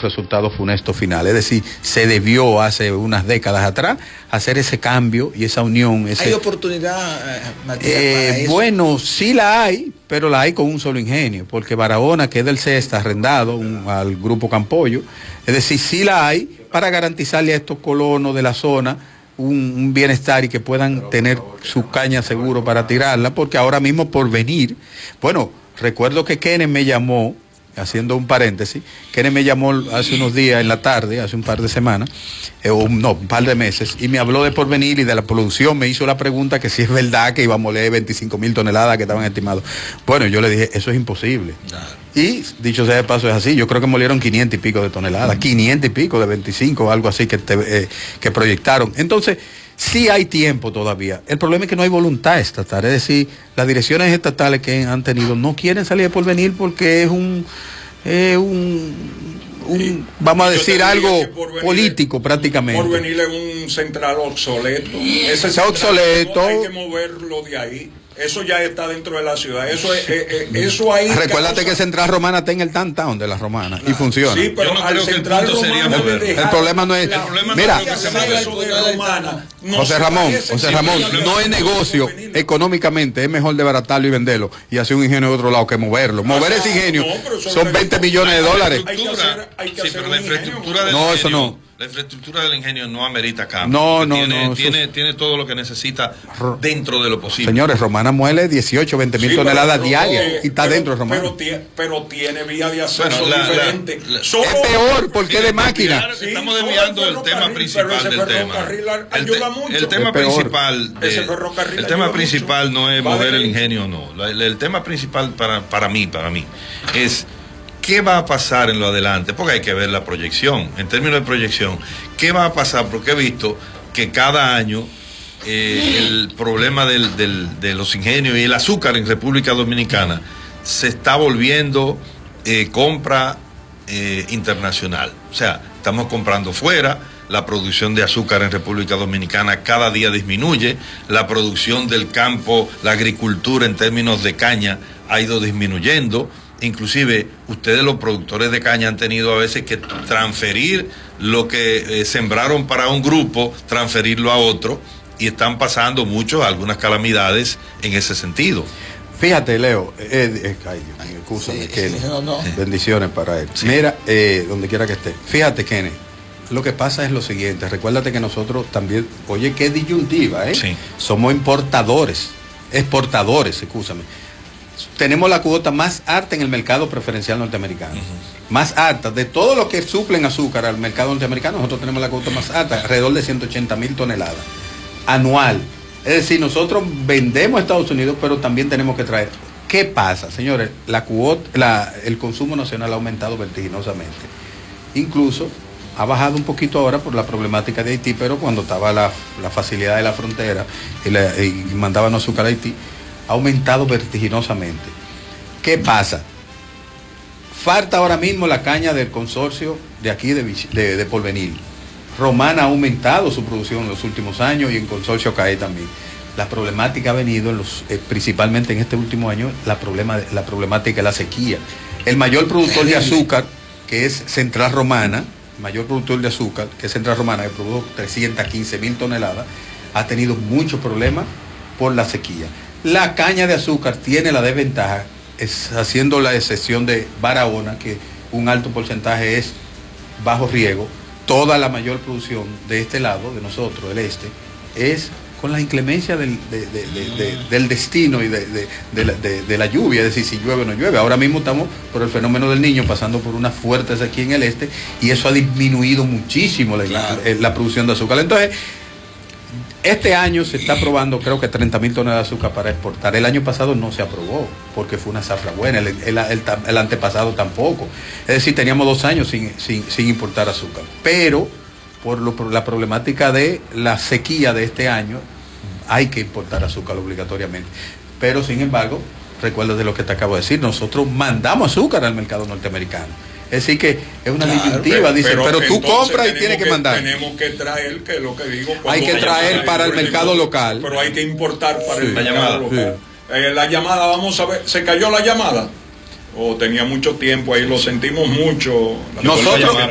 resultados funestos finales. Es decir, se debió hace unas décadas atrás hacer ese cambio y esa unión. ¿Hay oportunidad, Matías, para eso? Bueno, sí la hay, pero la hay con un solo ingenio, porque Barahona, que es del CEA, está arrendado al Grupo Campollo. Es decir, sí la hay para garantizarle a estos colonos de la zona un bienestar y que puedan tener su caña seguro para tirarla, porque ahora mismo por venir, bueno, recuerdo que Kenneth me llamó, haciendo un paréntesis, Kenneth me llamó hace unos días en la tarde, hace un par de semanas, un par de meses, y me habló de Porvenir y de la producción, me hizo la pregunta que si es verdad que íbamos a moler 25,000 toneladas que estaban estimados. Bueno, yo le dije, eso es imposible. Y dicho sea de paso es así, yo creo que molieron 500 y pico de toneladas, 500 y pico de 25, algo así que proyectaron. Entonces, sí hay tiempo todavía. El problema es que no hay voluntad estatal, es decir, las direcciones estatales que han tenido no quieren salir de Porvenir porque es vamos a decir, algo político prácticamente. Porvenir es un central obsoleto. Ese es obsoleto. No hay que moverlo de ahí. Eso ya está dentro de la ciudad. Eso ahí. Recuérdate que Central Romana está en el downtown de la Romana y funciona. Sí, pero no al creo Central que Romana el problema no es. Mira, José Ramón, no es negocio económicamente, es mejor desbaratarlo y venderlo y hacer un ingenio de otro lado que moverlo. Mover ese ingenio son 20 millones de dólares. Sí, pero la infraestructura del ingenio, eso no. La infraestructura del ingenio no amerita cambio. Tiene todo lo que necesita dentro de lo posible. Señores, Romana muele 18, 20 mil toneladas diarias y está dentro de Romana. Pero tiene vía de acceso diferente. Es peor porque es de máquina. Estamos desviando el tema principal del tema. El tema principal no es mover el ingenio o no. El tema principal para mí es ¿qué va a pasar en lo adelante? Porque hay que ver la proyección. En términos de proyección, ¿qué va a pasar? Porque he visto que cada año el problema de los ingenios y el azúcar en República Dominicana se está volviendo compra internacional. O sea, estamos comprando fuera. La producción de azúcar en República Dominicana cada día disminuye. La producción del campo, la agricultura en términos de caña ha ido disminuyendo. Inclusive ustedes los productores de caña han tenido a veces que transferir lo que sembraron para un grupo, transferirlo a otro, y están pasando algunas calamidades en ese sentido. Fíjate, Leo, escúchame, bendiciones para él. Sí. Mira, donde quiera que esté. Fíjate, Kenneth, lo que pasa es lo siguiente, recuérdate que nosotros también, oye, qué disyuntiva, Sí. Somos exportadores, escúchame. Tenemos la cuota más alta en el mercado preferencial norteamericano. Más alta. De todo lo que suplen azúcar al mercado norteamericano, nosotros tenemos la cuota más alta, alrededor de 180,000 toneladas anual. Es decir, nosotros vendemos a Estados Unidos, pero también tenemos que traer. ¿Qué pasa, señores? El consumo nacional ha aumentado vertiginosamente. Incluso ha bajado un poquito ahora por la problemática de Haití, pero cuando estaba la facilidad de la frontera y mandaban azúcar a Haití, ha aumentado vertiginosamente. ¿Qué pasa? Falta ahora mismo la caña del consorcio de aquí de Porvenir. Romana ha aumentado su producción en los últimos años y en consorcio CAE también. La problemática ha venido principalmente en este último año, la problemática de la sequía. El mayor productor de azúcar, que es Central Romana, que produjo 315,000 toneladas, ha tenido muchos problemas por la sequía. La caña de azúcar tiene la desventaja, haciendo la excepción de Barahona, que un alto porcentaje es bajo riego. Toda la mayor producción de este lado, de nosotros, del este, es con la inclemencia del destino y de la lluvia, es decir, si llueve o no llueve. Ahora mismo estamos por el fenómeno del Niño, pasando por una fuerte sequía en el este, y eso ha disminuido muchísimo la producción de azúcar. Entonces, este año se está aprobando, creo que 30,000 toneladas de azúcar para exportar. El año pasado no se aprobó, porque fue una zafra buena, el antepasado tampoco. Es decir, teníamos 2 años sin importar azúcar. Pero, por la problemática de la sequía de este año, hay que importar azúcar obligatoriamente. Pero, sin embargo, recuerda de lo que te acabo de decir, nosotros mandamos azúcar al mercado norteamericano. Es decir, que es una disyuntiva, dicen, pero tú compras y tienes que mandar. Tenemos que traer, que es lo que digo. Hay que traer para el mercado local. Pero hay que importar para el mercado local. La llamada, vamos a ver, ¿se cayó la llamada? O tenía mucho tiempo ahí, lo sentimos mucho. Nosotros